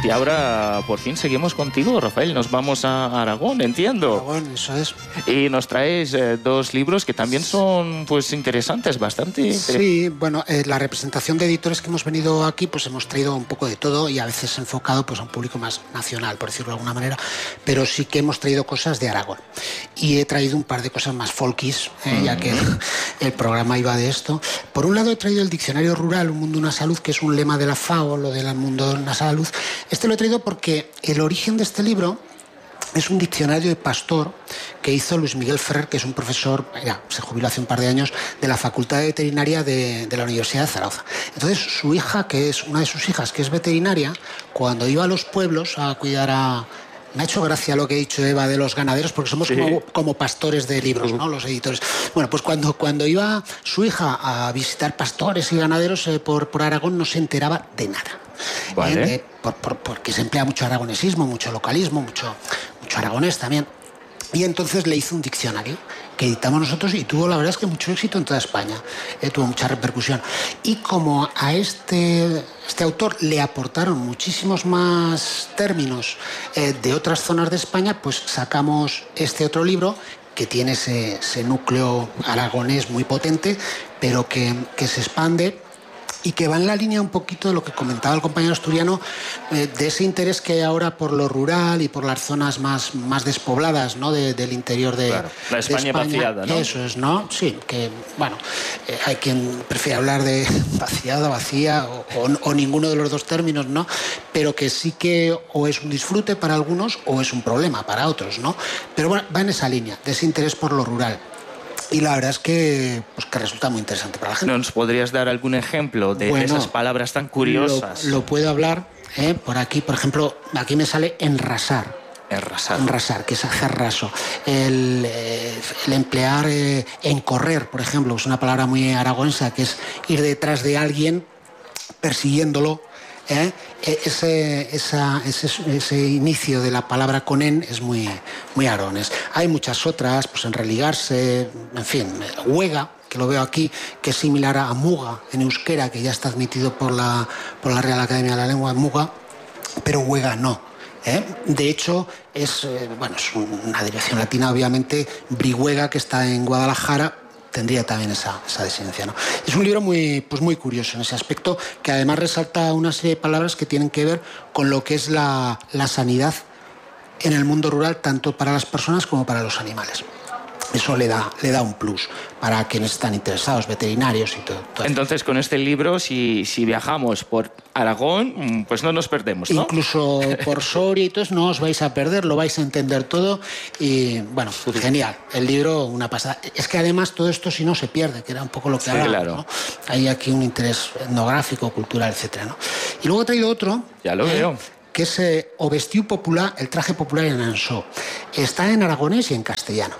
Y ahora por fin seguimos contigo, Rafael. Nos vamos a Aragón, entiendo. Aragón, eso es. Y nos traes dos libros que también son pues interesantes, bastante interesantes. Sí, bueno, la representación de editores que hemos venido aquí, pues hemos traído un poco de todo y a veces enfocado pues a un público más nacional, por decirlo de alguna manera, pero sí que hemos traído cosas de Aragón. Y he traído un par de cosas más folkis, ya que el programa iba de esto. Por un lado he traído el Diccionario Rural, Un Mundo, una Salud, que es un lema de la FAO, lo del mundo, una salud. Este lo he traído porque el origen de este libro es un diccionario de pastor que hizo Luis Miguel Ferrer, que es un profesor, ya se jubiló hace un par de años, de la Facultad de Veterinaria de la Universidad de Zaragoza. Entonces su hija, que es una de sus hijas, que es veterinaria, cuando iba a los pueblos a cuidar a... Me ha hecho gracia lo que ha dicho Eva de los ganaderos, porque somos como pastores de libros, ¿no? Los editores. Bueno, pues cuando iba su hija a visitar pastores y ganaderos por Aragón, no se enteraba de nada. Vale. Porque se emplea mucho aragonesismo, mucho localismo, mucho aragonés también. Y entonces le hizo un diccionario que editamos nosotros y tuvo, la verdad es que mucho éxito en toda España, tuvo mucha repercusión. Y como a este autor le aportaron muchísimos más términos de otras zonas de España, pues sacamos este otro libro que tiene ese núcleo aragonés muy potente, pero que se expande y que va en la línea un poquito de lo que comentaba el compañero asturiano, de ese interés que hay ahora por lo rural y por las zonas más despobladas, ¿no? del interior de, claro, la España vaciada, ¿no? Eso es, ¿no? Sí, que, bueno, hay quien prefiere hablar de vaciada, vacía o ninguno de los dos términos, ¿no? Pero que sí que o es un disfrute para algunos o es un problema para otros, ¿no? Pero bueno, va en esa línea, de ese interés por lo rural. Y la verdad es que resulta muy interesante para la gente. ¿Nos podrías dar algún ejemplo de esas palabras tan curiosas? Lo puedo hablar por aquí. Por ejemplo, aquí me sale enrasar. Enrasar, que es hacer raso. El emplear encorrer, por ejemplo, es una palabra muy aragonesa, que es ir detrás de alguien persiguiéndolo. Ese inicio de la palabra con en es muy aragonés. Hay muchas otras, pues enreligarse, en fin, huega, que lo veo aquí, que es similar a muga en euskera, que ya está admitido por la Real Academia de la Lengua, muga, pero huega no. De hecho, es una derivación latina, obviamente, brihuega, que está en Guadalajara, tendría también esa designación, ¿no? Es un libro muy curioso en ese aspecto, que además resalta una serie de palabras que tienen que ver con lo que es la sanidad en el mundo rural, tanto para las personas como para los animales. Eso le da un plus para quienes están interesados, veterinarios y todo. Entonces, con este libro, si viajamos por Aragón, pues no nos perdemos, ¿no? Incluso por Soria y todo eso, no os vais a perder, lo vais a entender todo. Y bueno, genial. El libro, una pasada. Es que además todo esto, si no, se pierde, que era un poco lo que hablábamos, claro, ¿no? Hay aquí un interés etnográfico, cultural, etcétera, ¿no? Y luego he traído otro. Ya lo veo. Que es O vestiu popular, el traje popular en Ansó. Está en aragonés y en castellano.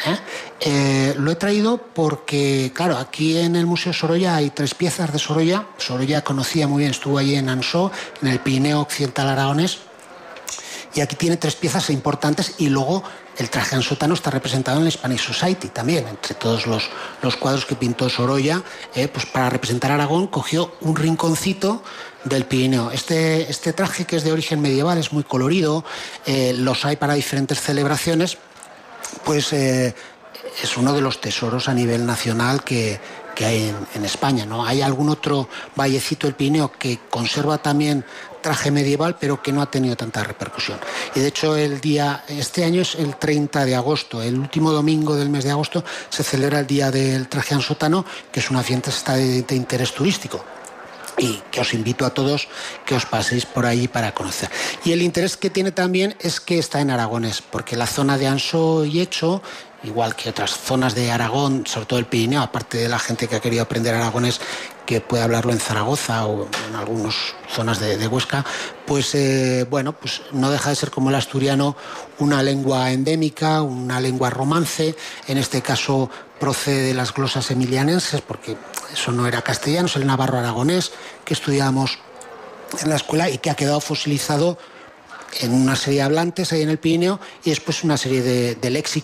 Lo he traído porque, claro, aquí en el Museo Sorolla hay 3 piezas de Sorolla. Sorolla conocía muy bien, estuvo allí en Ansó, en el Pirineo Occidental aragonés, y aquí tiene 3 piezas importantes, y luego el traje ansótano está representado en la Hispanic Society también, entre todos los cuadros que pintó Sorolla. Pues para representar a Aragón cogió un rinconcito del Pirineo. Este traje, que es de origen medieval, es muy colorido, los hay para diferentes celebraciones. Pues es uno de los tesoros a nivel nacional que hay en España, ¿no? Hay algún otro vallecito del Pirineo que conserva también traje medieval, pero que no ha tenido tanta repercusión. Y de hecho este año es el 30 de agosto, el último domingo del mes de agosto se celebra el Día del Traje Ansótano, que es una fiesta de interés turístico. Y que os invito a todos que os paséis por ahí para conocer. Y el interés que tiene también es que está en aragonés, porque la zona de Ansó y Echo, igual que otras zonas de Aragón, sobre todo el Pirineo, aparte de la gente que ha querido aprender aragonés, que puede hablarlo en Zaragoza o en algunas zonas de Huesca, pues pues no deja de ser, como el asturiano, una lengua endémica, una lengua romance. En este caso procede de las glosas emilianenses, porque eso no era castellano, es el navarro aragonés que estudiábamos en la escuela y que ha quedado fosilizado en una serie de hablantes ahí en el Pirineo, y después una serie de léxico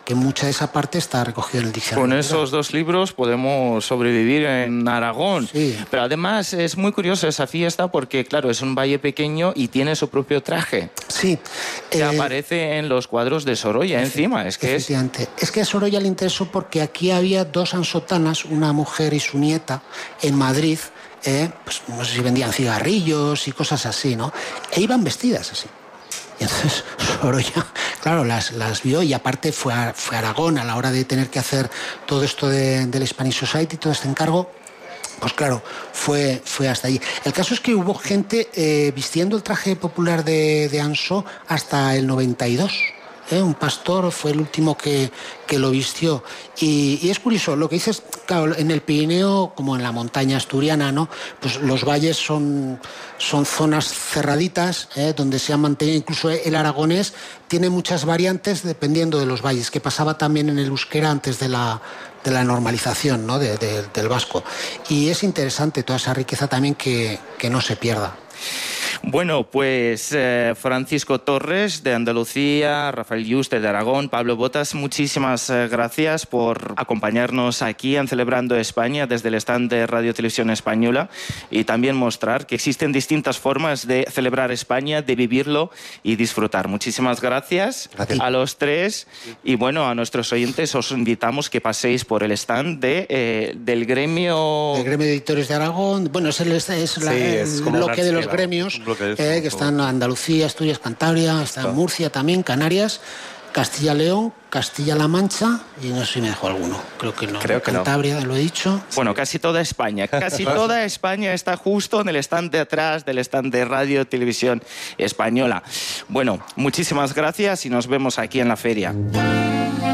que mucha de esa parte está recogida en el diccionario. Con esos 2 libros podemos sobrevivir en Aragón. Sí. Pero además es muy curiosa esa fiesta porque, claro, es un valle pequeño y tiene su propio traje. Sí. Que aparece en los cuadros de Sorolla encima. Es que es que a Sorolla le interesó porque aquí había 2 ansotanas, una mujer y su nieta, en Madrid. Pues no sé si vendían cigarrillos y cosas así, ¿no? E iban vestidas así. Y entonces Sorolla, claro, las vio, y aparte fue a Aragón a la hora de tener que hacer todo esto del Spanish Society, todo este encargo. Pues claro, fue hasta allí. El caso es que hubo gente vistiendo el traje popular de Ansó hasta el 92. Un pastor fue el último que lo vistió. Y es curioso, lo que dices, claro, en el Pirineo, como en la montaña asturiana, ¿no? Pues los valles son zonas cerraditas, donde se han mantenido, incluso el aragonés tiene muchas variantes dependiendo de los valles, que pasaba también en el euskera antes de la normalización, ¿no? del vasco. Y es interesante toda esa riqueza también que no se pierda. Bueno, pues Francisco Torres de Andalucía, Rafael Yuste de Aragón, Pablo Botas, muchísimas gracias por acompañarnos aquí en Celebrando España desde el stand de Radio Televisión Española y también mostrar que existen distintas formas de celebrar España, de vivirlo y disfrutar. Muchísimas gracias a los 3 y bueno, a nuestros oyentes os invitamos que paséis por el stand del gremio... El gremio de editores de Aragón. Bueno, es el bloque de los gremios. Que están en Andalucía, Asturias, Cantabria, está en Murcia también, Canarias, Castilla-León, Castilla-La Mancha y no sé si me dejo alguno. Creo que no. Cantabria, lo he dicho. Bueno, casi toda España. Casi toda España está justo en el stand de atrás del stand de Radio Televisión Española. Bueno, muchísimas gracias y nos vemos aquí en la feria.